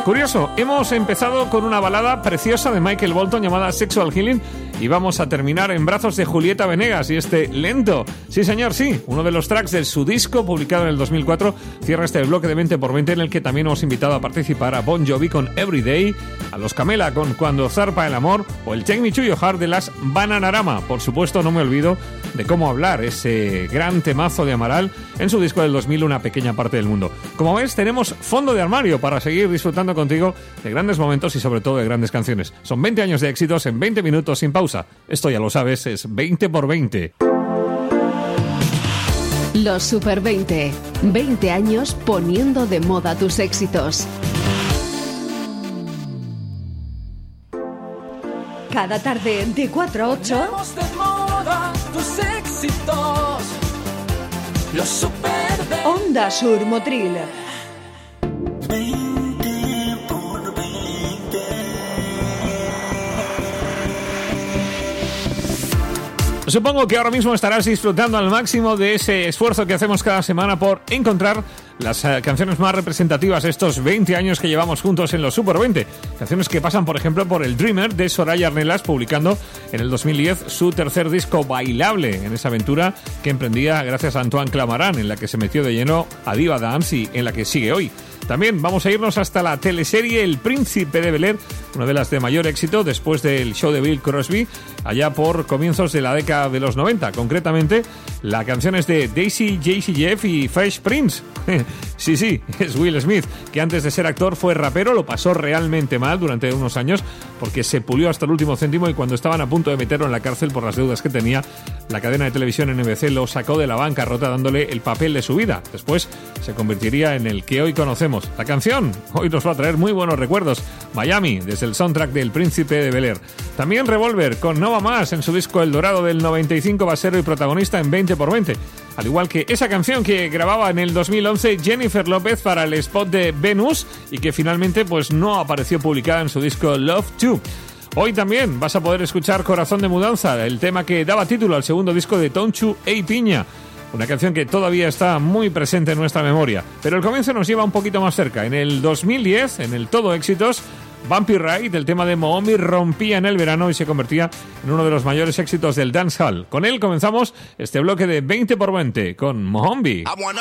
Curioso, hemos empezado con una balada preciosa de Michael Bolton llamada Sexual Healing y vamos a terminar en brazos de Julieta Venegas y este Lento. Sí, señor, sí, uno de los tracks de su disco publicado en el 2004 cierra este bloque de 20x20 en el que también hemos invitado a participar a Bon Jovi con Everyday, a los Camela con Cuando zarpa el amor o el Take Me to Your Heart de las Bananarama. Por supuesto, no me olvido de Cómo hablar, ese gran temazo de Amaral en su disco del 2000, Una pequeña parte del mundo. Como ves, tenemos fondo de armario para seguir disfrutando contigo de grandes momentos y sobre todo de grandes canciones. Son 20 años de éxitos en 20 minutos sin pausa. Esto ya lo sabes, es 20x20. Los Super 20. 20 años poniendo de moda tus éxitos. Cada tarde de 4 a 8. Ponemos de moda tus éxitos. Los Super 20. Onda Sur Motril. Supongo que ahora mismo estarás disfrutando al máximo de ese esfuerzo que hacemos cada semana por encontrar las canciones más representativas de estos 20 años que llevamos juntos en los Super 20. Canciones que pasan, por ejemplo, por El Dreamer de Soraya Arnelas, publicando en el 2010 su tercer disco Bailable, en esa aventura que emprendía gracias a Antoine Clamaran, en la que se metió de lleno a Diva Dance y en la que sigue hoy. También vamos a irnos hasta la teleserie El Príncipe de Bel-Air, una de las de mayor éxito después del show de Bill Crosby, allá por comienzos de la década de los 90. Concretamente, la canción es de Daisy, Jay-Z Jeff y Fresh Prince. Sí, es Will Smith, que antes de ser actor fue rapero, lo pasó realmente mal durante unos años porque se pulió hasta el último céntimo y cuando estaban a punto de meterlo en la cárcel por las deudas que tenía, la cadena de televisión NBC lo sacó de la bancarrota dándole el papel de su vida. Después se convertiría en el que hoy conocemos. La canción hoy nos va a traer muy buenos recuerdos. Miami, desde el soundtrack del Príncipe de Bel-Air. También Revolver con No Va Más en su disco El Dorado del 95, basero y protagonista en 20x20. Al igual que esa canción que grababa en el 2011 Jennifer López para el spot de Venus y que finalmente pues no apareció publicada en su disco Love 2. Hoy también vas a poder escuchar Corazón de Mudanza, el tema que daba título al segundo disco de Tonchu e Piña. Una canción que todavía está muy presente en nuestra memoria. Pero el comienzo nos lleva un poquito más cerca. En el 2010, en el Todo Éxitos, Bumpy Ride, el tema de Moombi, rompía en el verano y se convertía en uno de los mayores éxitos del dancehall. Con él comenzamos este bloque de 20x20 con Moombi.